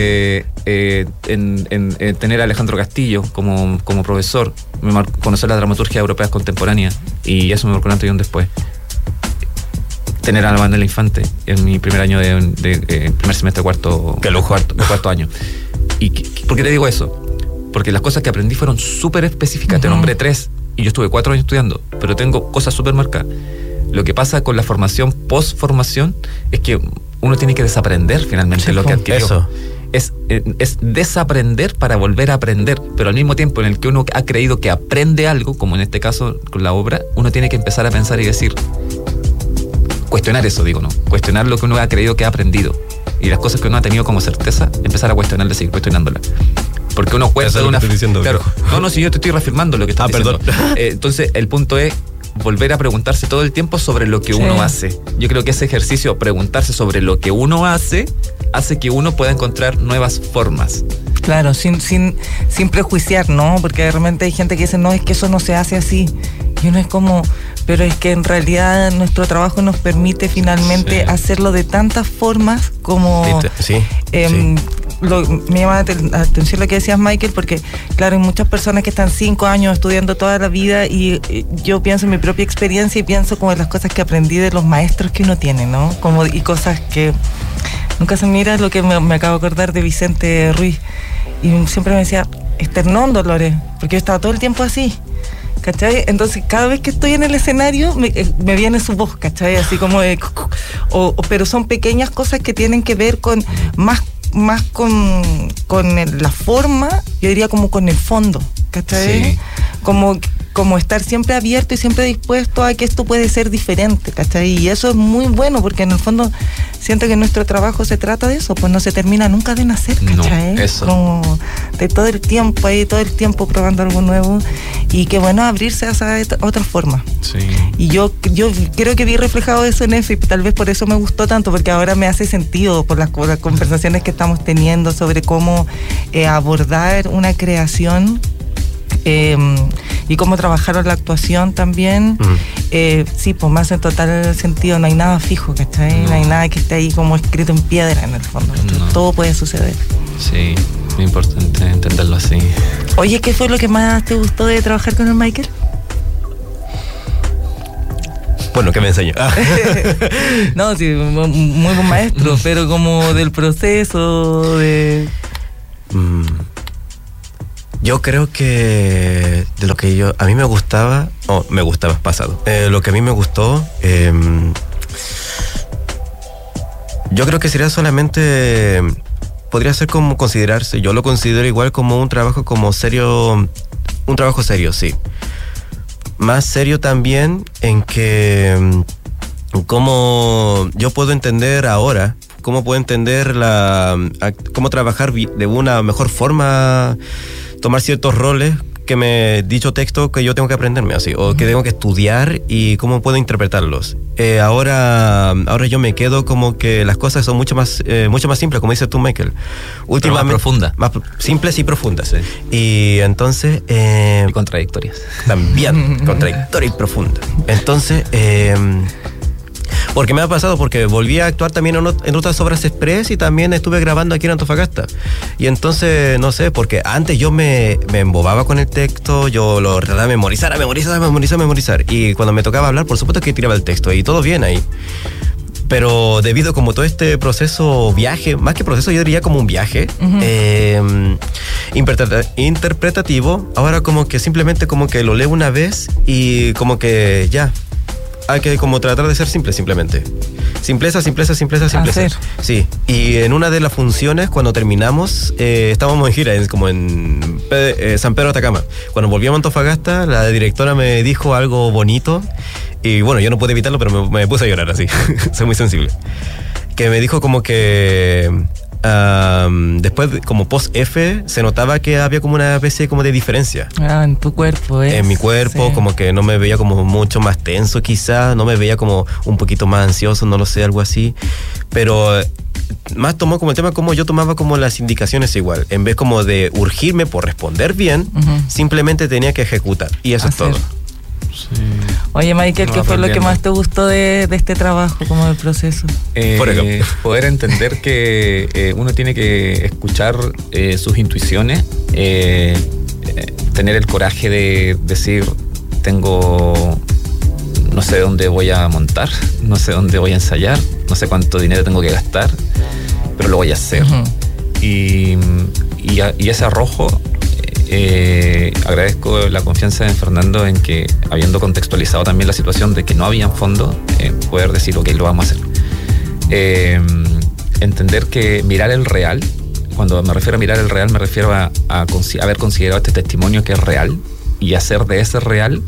tener a Alejandro Castillo como profesor, conocer la dramaturgia europea contemporánea, y eso me marcó un antes y un después. Tener a la Manuela Infante en mi primer año de primer semestre cuarto año. ¿Y por qué te digo eso? Porque las cosas que aprendí fueron súper específicas. Te nombré 3 y yo estuve 4 años estudiando, pero tengo cosas súper marcadas. Lo que pasa con la formación, post-formación, es que uno tiene que desaprender finalmente lo que adquirió. Eso. Es desaprender para volver a aprender, pero al mismo tiempo en el que uno ha creído que aprende algo, como en este caso con la obra, uno tiene que empezar a pensar y decir, cuestionar eso, digo, ¿no? Cuestionar lo que uno ha creído que ha aprendido. Y las cosas que uno ha tenido como certeza, empezar a cuestionarlas, seguir cuestionándolas. Porque uno cuesta de una... Claro. No, si yo te estoy reafirmando lo que estás diciendo. Perdón. Entonces, el punto es volver a preguntarse todo el tiempo sobre lo que uno hace. Yo creo que ese ejercicio, preguntarse sobre lo que uno hace que uno pueda encontrar nuevas formas. Claro, sin prejuiciar, ¿no? Porque realmente hay gente que dice, no, es que eso no se hace así. Y uno es como, pero es que en realidad nuestro trabajo nos permite finalmente hacerlo de tantas formas como... Sí. Me llama la atención lo que decías, Michael, porque claro, hay muchas personas que están 5 años estudiando toda la vida y yo pienso en mi propia experiencia y pienso como en las cosas que aprendí de los maestros que uno tiene, ¿no? Y cosas que nunca se mira, lo que me acabo de acordar de Vicente Ruiz, y siempre me decía, esternón, Dolores, porque yo estaba todo el tiempo así, ¿cachai? Entonces cada vez que estoy en el escenario me viene su voz, ¿cachai? Así como de... pero son pequeñas cosas que tienen que ver con más con la forma, yo diría como con el fondo, ¿cachai? Sí. Como estar siempre abierto y siempre dispuesto a que esto puede ser diferente, ¿cachai? Y eso es muy bueno, porque en el fondo siento que nuestro trabajo se trata de eso, pues no se termina nunca de nacer, ¿cachai? No, eso. Como de todo el tiempo probando algo nuevo, y que bueno, abrirse a esa otra forma. Sí. Y yo creo que vi reflejado eso en EFE, y tal vez por eso me gustó tanto, porque ahora me hace sentido por las conversaciones que estamos teniendo sobre cómo abordar una creación, y cómo trabajaron la actuación también. Sí, pues más en total sentido, no hay nada fijo, ¿cachai? No hay nada que esté ahí como escrito en piedra en el fondo. No. Todo puede suceder. Sí. Es importante entenderlo así. Oye, ¿qué fue lo que más te gustó de trabajar con el Michael? Bueno, ¿qué me enseñó? No, sí, muy buen maestro, pero como del proceso, de... Yo creo que de lo que a mí me gustaba, pasado. Lo que a mí me gustó, yo creo que sería solamente, podría ser como considerarse, yo lo considero igual como un trabajo como serio, un trabajo serio, sí. Más serio también en que cómo yo puedo entender ahora, cómo puedo entender cómo trabajar de una mejor forma, tomar ciertos roles que dicho texto que yo tengo que aprenderme así, o que tengo que estudiar y cómo puedo interpretarlos. Ahora yo me quedo como que las cosas son mucho más simples, como dices tú, Michael. Últimamente, más profundas. Más simples y profundas. Sí. Y entonces... y contradictorias. También, contradictorias y profundas. Entonces... porque me ha pasado, porque volví a actuar también en otras obras express y también estuve grabando aquí en Antofagasta. Y entonces, no sé, porque antes yo me embobaba con el texto, yo lo trataba de memorizar. Y cuando me tocaba hablar, por supuesto que tiraba el texto y todo bien ahí. Pero debido como todo este proceso viaje, más que proceso yo diría como un viaje, interpretativo, ahora como que simplemente como que lo leo una vez y como que ya... Hay que como tratar de ser simple, simplemente. Simpleza. Hacer. Sí. Y en una de las funciones, cuando terminamos, estábamos en gira, como en San Pedro de Atacama. Cuando volvíamos a Antofagasta, la directora me dijo algo bonito. Y bueno, yo no pude evitarlo, pero me puse a llorar así. Soy muy sensible. Que me dijo como que... después, como post-F, se notaba que había como una especie como de diferencia. En tu cuerpo, En mi cuerpo, sí. Como que no me veía como mucho más tenso quizás, no me veía como un poquito más ansioso, no lo sé, algo así. Pero más tomó como el tema como yo tomaba como las indicaciones igual. En vez como de urgirme por responder bien, simplemente tenía que ejecutar. Y eso es todo. Sí. Oye, Michael, ¿qué fue lo que más te gustó de este trabajo, como del proceso? Poder entender que uno tiene que escuchar sus intuiciones, tener el coraje de decir, no sé dónde voy a montar, no sé dónde voy a ensayar, no sé cuánto dinero tengo que gastar, pero lo voy a hacer. Y ese arrojo... agradezco la confianza de Fernando en que, habiendo contextualizado también la situación de que no había fondo, poder decir, ok, lo vamos a hacer. Entender que mirar el real, cuando me refiero a mirar el real, me refiero a haber considerado este testimonio que es real y hacer de ese real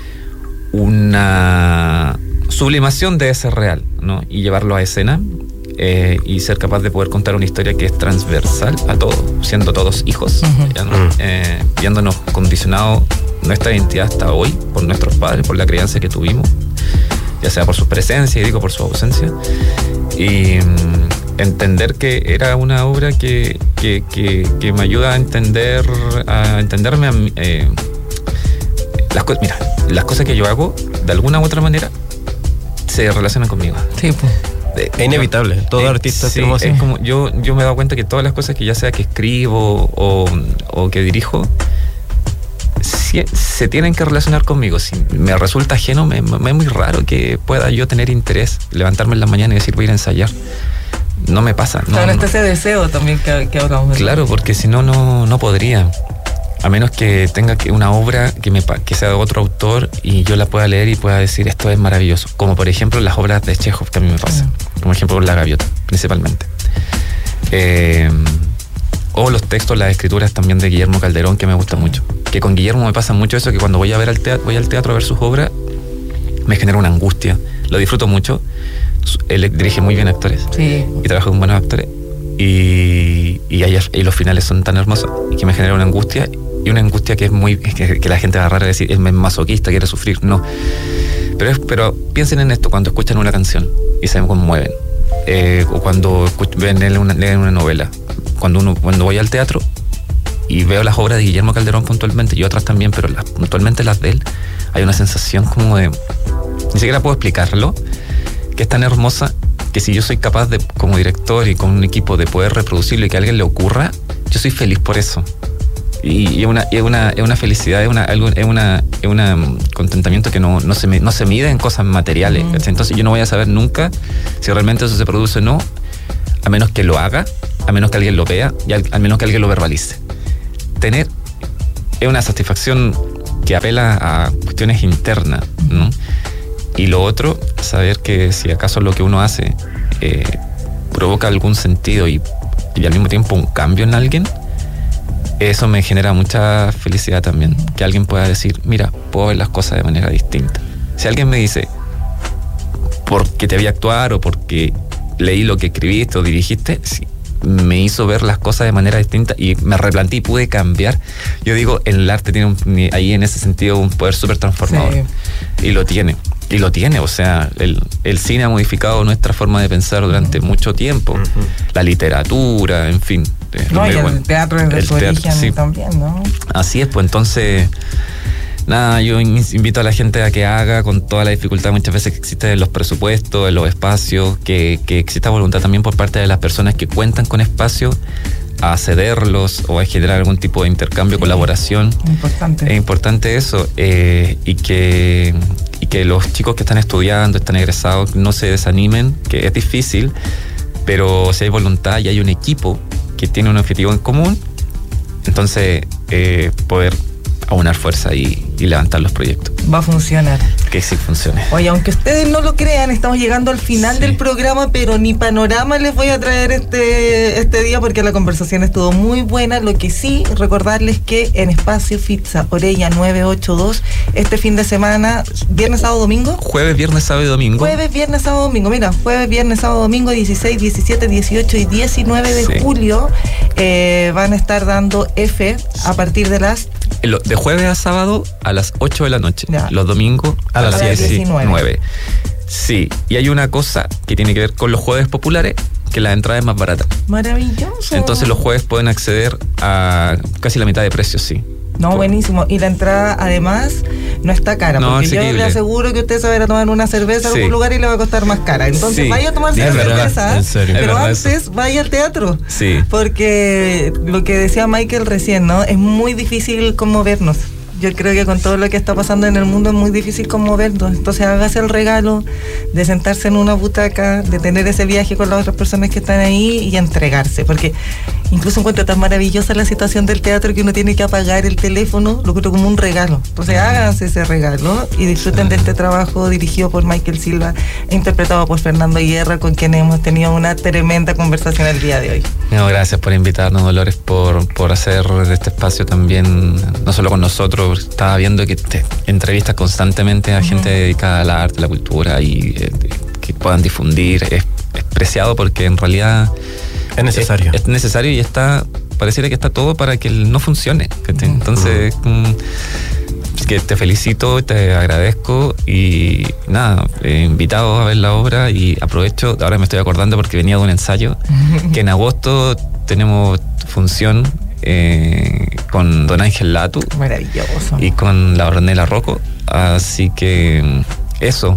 una sublimación de ese real, ¿no? Y llevarlo a escena. Y ser capaz de poder contar una historia que es transversal a todos, siendo todos hijos, viéndonos condicionado nuestra identidad hasta hoy por nuestros padres, por la crianza que tuvimos, ya sea por su presencia y digo por su ausencia, y entender que era una obra que me ayuda a entenderme a mí, las cosas que yo hago de alguna u otra manera se relacionan conmigo. Sí, pues. Es inevitable, todo artista sí, es como yo me he dado cuenta que todas las cosas que ya sea que escribo o que dirijo se tienen que relacionar conmigo. Si me resulta ajeno, me es muy raro que pueda yo tener interés, levantarme en la mañana y decir voy a ir a ensayar. No me pasa. No está ese deseo también que hablamos. Claro, porque si no podría. A menos que tenga una obra que sea de otro autor y yo la pueda leer y pueda decir esto es maravilloso. Como por ejemplo las obras de Chekhov que a mí me pasa. Como ejemplo La Gaviota, principalmente. O los textos, las escrituras también de Guillermo Calderón, que me gusta mucho. Que con Guillermo me pasa mucho eso, que cuando voy al teatro a ver sus obras, me genera una angustia. Lo disfruto mucho. Él dirige muy bien actores. Sí. Y trabaja con buenos actores. Y los finales son tan hermosos y que me genera una angustia. Y una angustia que es que la gente va a agarrar a decir es masoquista, quiere sufrir. No. Pero piensen en esto cuando escuchan una canción y se conmueven. O cuando leen una novela. Cuando voy al teatro y veo las obras de Guillermo Calderón puntualmente y otras también, pero puntualmente las de él, hay una sensación como de... Ni siquiera puedo explicarlo, que es tan hermosa que si yo soy capaz de, como director y con un equipo, de poder reproducirlo y que a alguien le ocurra, yo soy feliz por eso. Y es una felicidad, es un contentamiento que no se mide en cosas materiales. Entonces yo no voy a saber nunca si realmente eso se produce o no, a menos que lo haga, a menos que alguien lo vea y al menos que alguien lo verbalice. Tener es una satisfacción que apela a cuestiones internas, ¿no? Y lo otro, saber que si acaso lo que uno hace provoca algún sentido y al mismo tiempo un cambio en alguien, eso me genera mucha felicidad también. Que alguien pueda decir, mira, puedo ver las cosas de manera distinta. Si alguien me dice, porque te vi actuar o porque leí lo que escribiste o dirigiste, sí, me hizo ver las cosas de manera distinta y me replanteé y pude cambiar. Yo digo, el arte tiene ahí en ese sentido un poder súper transformador. Sí. Y lo tiene, o sea, el cine ha modificado nuestra forma de pensar durante mucho tiempo. La literatura, en fin. No, y el teatro desde su origen sí. También, ¿no? Así es, pues entonces... Nada, yo invito a la gente a que haga con toda la dificultad muchas veces que existe en los presupuestos, en los espacios, que exista voluntad también por parte de las personas que cuentan con espacios a cederlos o a generar algún tipo de intercambio, colaboración. Importante. Es importante eso, y que los chicos que están estudiando, están egresados, no se desanimen, que es difícil, pero si hay voluntad y hay un equipo que tiene un objetivo en común, entonces poder aunar fuerza y levantar los proyectos. Va a funcionar. Que sí funcione. Oye, aunque ustedes no lo crean, estamos llegando al final del programa, pero ni panorama les voy a traer este día porque la conversación estuvo muy buena. Lo que sí, recordarles que en Espacio Fitza, Orella 982, este fin de semana, viernes, sábado, domingo. Jueves, viernes, sábado y domingo. Jueves, viernes, sábado, domingo. Mira, jueves, viernes, sábado, domingo, 16, 17, 18 y 19 de julio van a estar dando F a partir de las... De jueves a sábado a las 8 de la noche. Ya. Los domingos a las 19. Sí, y hay una cosa que tiene que ver con los jueves populares, que la entrada es más barata. Maravilloso. Entonces los jueves pueden acceder a casi la mitad de precio, sí. No, buenísimo. Y la entrada, además, no está cara. No, porque yo le aseguro que usted se va a ir a tomar una cerveza en algún lugar y le va a costar más cara. Entonces vaya a tomarse la cerveza, pero antes vaya al teatro. Sí. Porque lo que decía Michael recién, ¿no? Es muy difícil conmovernos. Yo creo que con todo lo que está pasando en el mundo es muy difícil conmovernos. Entonces hágase el regalo de sentarse en una butaca, de tener ese viaje con las otras personas que están ahí y entregarse. Porque incluso encuentro tan maravillosa la situación del teatro que uno tiene que apagar el teléfono, lo encuentro como un regalo. Entonces háganse ese regalo y disfruten de este trabajo dirigido por Michael Silva e interpretado por Fernando Guerra, con quien hemos tenido una tremenda conversación el día de hoy. No, gracias por invitarnos, Dolores, por hacer de este espacio también, no solo con nosotros. Estaba viendo que te entrevistas constantemente a gente dedicada al arte, a la cultura y que puedan difundir. Es preciado porque en realidad es necesario. Es necesario y pareciera que está todo para que no funcione. Entonces, que te felicito, te agradezco y nada, invitados a ver la obra y aprovecho, ahora me estoy acordando porque venía de un ensayo, que en agosto tenemos función con Don Ángel Latu. Maravilloso. Y con la Ornella Rocco. Así que eso.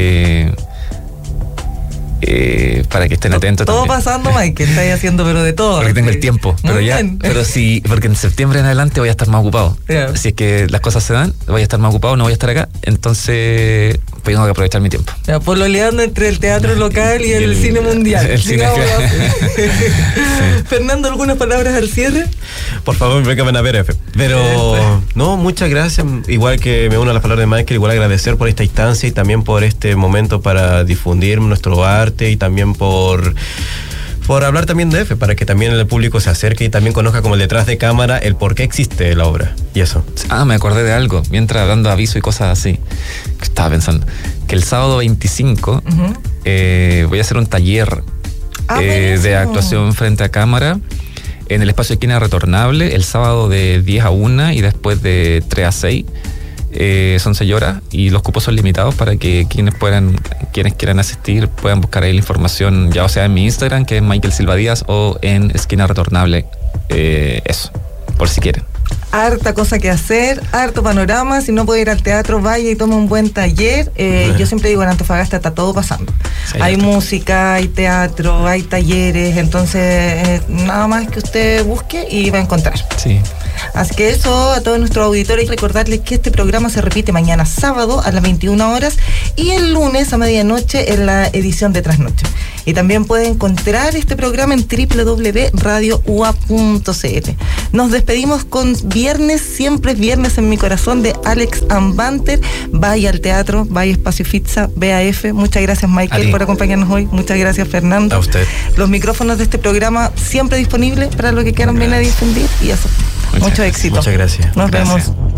Para que estén atentos. Todo también. Pasando, Mike, estáis haciendo pero de todo. Porque tengo el tiempo. Pero sí, porque en septiembre en adelante voy a estar más ocupado. Yeah. Si es que las cosas se dan, voy a estar más ocupado, no voy a estar acá. Entonces, pues tengo que aprovechar mi tiempo. Ya, pololeando entre el teatro local y el cine mundial. El cine sí. Fernando, ¿algunas palabras al cierre? Por favor, vengan a ver, F. Pero, no, muchas gracias. Igual que me uno a las palabras de Michael, igual agradecer por esta instancia y también por este momento para difundir nuestro arte y también por hablar también de F, para que también el público se acerque y también conozca como el detrás de cámara el por qué existe la obra y eso. Me acordé de algo, mientras dando aviso y cosas así, que estaba pensando que el sábado 25 voy a hacer un taller de actuación frente a cámara en el espacio de Esquina Retornable, el sábado de 10 a 1 y después de 3 a 6. Son 6 horas y los cupos son limitados para que quienes quieran asistir puedan buscar ahí la información, ya o sea en mi Instagram, que es Michael Silva Díaz, o en Esquina Retornable, eso, por si quieren. harta cosa que hacer, harto panorama. Si no puede ir al teatro, vaya y tome un buen taller. Yo siempre digo, en Antofagasta está todo pasando. Sí, hay música, hay teatro, hay talleres, entonces nada más que usted busque y va a encontrar. Sí. Así que eso, a todos nuestros auditores, recordarles que este programa se repite mañana sábado a las 21 horas y el lunes a medianoche en la edición de Trasnoche. Y también puede encontrar este programa en www.radioua.cl. Nos despedimos con Viernes, siempre es viernes en mi corazón, de Alex Ambanter. Vaya al teatro, vaya a Espacio Fitza, BAF. Muchas gracias, Michael, por acompañarnos hoy. Muchas gracias, Fernando. A usted. Los micrófonos de este programa siempre disponibles para lo que quieran venir a difundir y eso. Mucho éxito. Muchas gracias. Nos vemos.